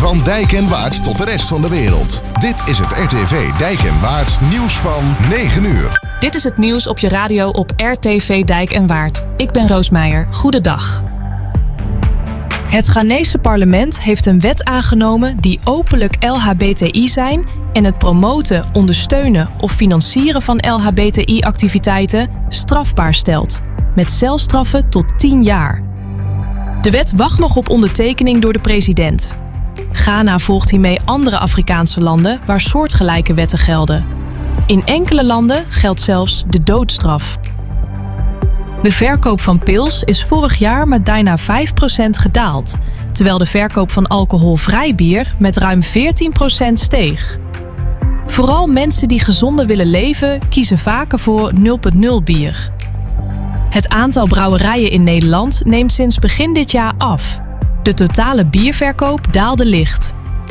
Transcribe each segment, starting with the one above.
Van Dijk en Waard tot de rest van de wereld. Dit is het RTV Dijk en Waard nieuws van 9 uur. Dit is het nieuws op je radio op RTV Dijk en Waard. Ik ben Roos Meijer. Goedendag. Het Ghanese parlement heeft een wet aangenomen die openlijk LHBTI zijn en het promoten, ondersteunen of financieren van LHBTI-activiteiten strafbaar stelt, met celstraffen tot 10 jaar. De wet wacht nog op ondertekening door de president. Ghana volgt hiermee andere Afrikaanse landen waar soortgelijke wetten gelden. In enkele landen geldt zelfs de doodstraf. De verkoop van pils is vorig jaar met bijna 5% gedaald, terwijl de verkoop van alcoholvrij bier met ruim 14% steeg. Vooral mensen die gezonder willen leven kiezen vaker voor 0.0 bier. Het aantal brouwerijen in Nederland neemt sinds begin dit jaar af. De totale bierverkoop daalde licht.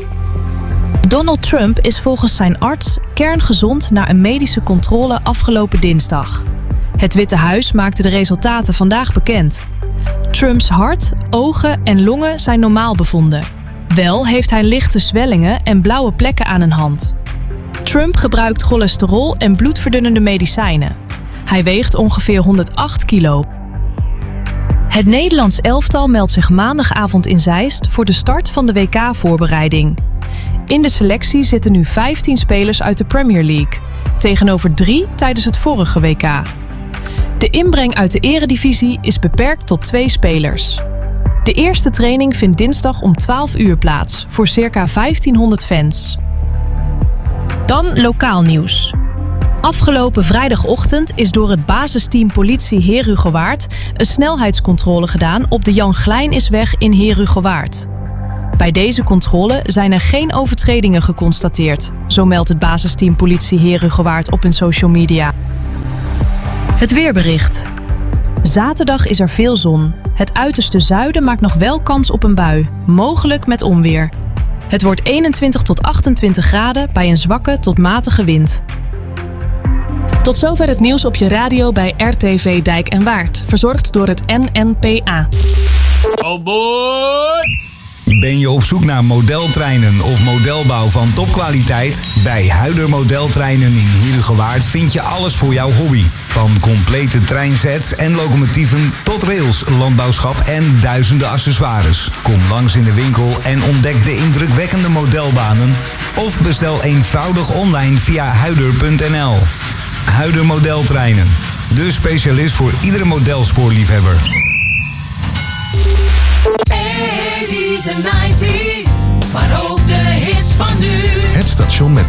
Donald Trump is volgens zijn arts kerngezond na een medische controle afgelopen dinsdag. Het Witte Huis maakte de resultaten vandaag bekend. Trumps hart, ogen en longen zijn normaal bevonden. Wel heeft hij lichte zwellingen en blauwe plekken aan een hand. Trump gebruikt cholesterol en bloedverdunnende medicijnen. Hij weegt ongeveer 108 kilo. Het Nederlands elftal meldt zich maandagavond in Zeist voor de start van de WK-voorbereiding. In de selectie zitten nu 15 spelers uit de Premier League, tegenover 3 tijdens het vorige WK. De inbreng uit de eredivisie is beperkt tot 2 spelers. De eerste training vindt dinsdag om 12 uur plaats voor circa 1500 fans. Dan lokaal nieuws. Afgelopen vrijdagochtend is door het basisteam politie Heerhugowaard een snelheidscontrole gedaan op de Jan Glijnisweg in Heerhugowaard. Bij deze controle zijn er geen overtredingen geconstateerd, zo meldt het basisteam politie Heerhugowaard op hun social media. Het weerbericht. Zaterdag is er veel zon. Het uiterste zuiden maakt nog wel kans op een bui, mogelijk met onweer. Het wordt 21 tot 28 graden bij een zwakke tot matige wind. Tot zover het nieuws op je radio bij RTV Dijk en Waard. Verzorgd door het NNPA. Oh boy! Ben je op zoek naar modeltreinen of modelbouw van topkwaliteit? Bij Huider Modeltreinen in Heerhugowaard vind je alles voor jouw hobby. Van complete treinsets en locomotieven tot rails, landbouwschap en duizenden accessoires. Kom langs in de winkel en ontdek de indrukwekkende modelbanen. Of bestel eenvoudig online via huider.nl. Huider Modeltreinen. De specialist voor iedere modelspoorliefhebber. 80's en 90's, maar ook de hits van nu. Het station met